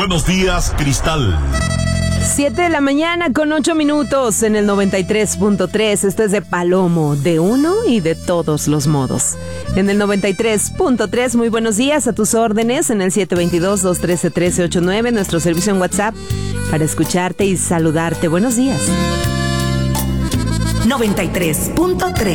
Buenos días, Cristal. 7 de la mañana con 8 minutos en el 93.3. Esto es de Palomo, de uno y de todos los modos. En el 93.3, muy buenos días, a tus órdenes en el 722-213-1389, nuestro servicio en WhatsApp, para escucharte y saludarte. Buenos días. 93.3